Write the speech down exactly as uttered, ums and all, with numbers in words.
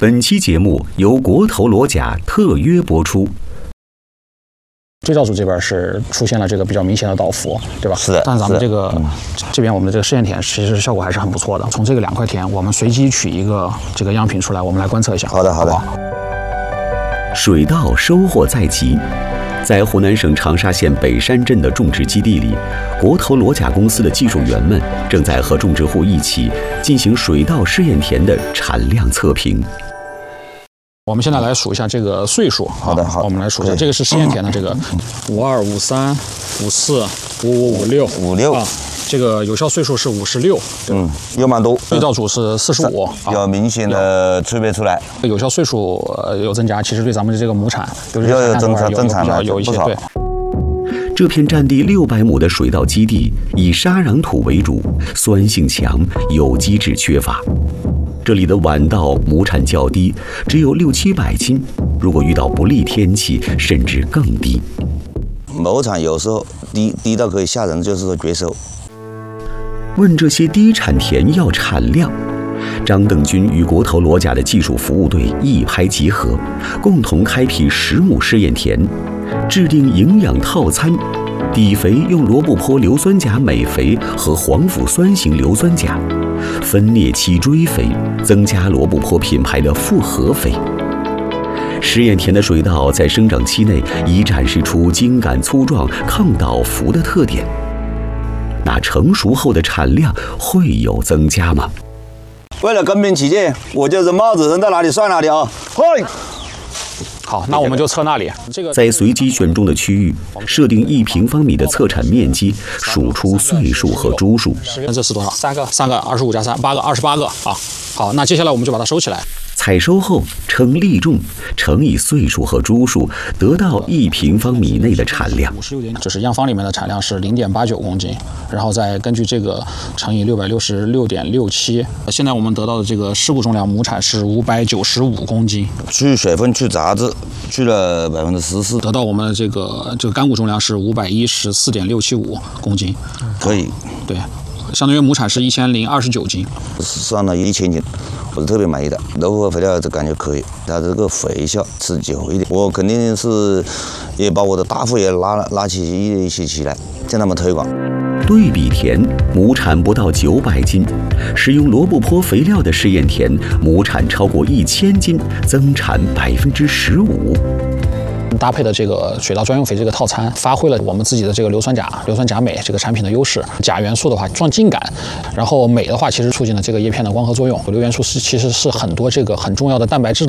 本期节目由国投罗甲特约播出。 对照组这边是出现了这个比较明显的倒伏，对吧？ 是的。 但咱们这个、 嗯、 这边我们的这个试验田其实效果还是很不错的。从这个两块田，我们随机取一个这个样品出来，我们来观测一下。 好的，好的。 好好水稻收获在即。在湖南省长沙县北山镇的种植基地里，国投罗甲公司的技术员们正在和种植户一起进行水稻试验田的产量测评。 我们现在来数一下这个岁数。 好的，好， 我们来数一下，这个是试验田的这个五二、五三、五四、五五、五六、 五六啊。这个有效岁数是五十六， 嗯，有蛮多。 对照组是四十五， 有明显的区别出来。 有效岁数有增加，其实对咱们的这个亩产， 有有增产，增产了有一些对。 这片占地六百亩的水稻基地以沙壤土为主，酸性强，有机质缺乏。这里的晚稻亩产较低，只有六七百斤，如果遇到不利天气，甚至更低。 亩产有时候低低到可以吓人，就是说绝收。 问这些低产田要产量，张邓军与国投罗甲的技术服务队一拍即合，共同开辟十亩试验田，制定营养套餐。底肥用罗布泊硫酸钾镁肥和黄腐酸型硫酸钾，分蘖期追肥，增加罗布泊品牌的复合肥。试验田的水稻在生长期内已展示出茎秆粗壮、抗倒伏的特点。那成熟后的产量会有增加吗？ 为了公平起见，我就扔帽子扔到哪里算哪里啊！嘿。 好，那我们就测那里。这个在随机选中的区域，设定一平方米的测产面积，数出岁数和株数。 那这是多少？三个，三个，二十五加三，八个，二十八个啊。好，那接下来我们就把它收起来。 采收后称粒重，乘以岁数和株数，得到一平方米内的产量。 五十六点，就是样方里面的产量是零点八九公斤，然后再根据这个乘以六百六十六点六七。现在我们得到的这个事故重量亩产是五百九十五公斤， 去水分、去杂质，去了百分之十四。 得到我们这个这个干谷重量是五百一十四点六七五公斤， 可以， 对，相当于亩产是一千零二十九斤， 上了一千斤。我是特别满意的，柔和肥料这感觉可以，它这个肥效持久一点。我肯定是也把我的大户也拉拉起一起起来，向他们推广。 对比田亩产不到九百斤，使用罗布泊肥料的试验田亩产超过一千斤，增产百分之十五。 搭配的这个水稻专用肥这个套餐，发挥了我们自己的这个硫酸钾、硫酸钾镁这个产品的优势。钾元素的话壮茎秆，然后镁的话其实促进了这个叶片的光合作用。硫元素是其实是很多这个很重要的蛋白质。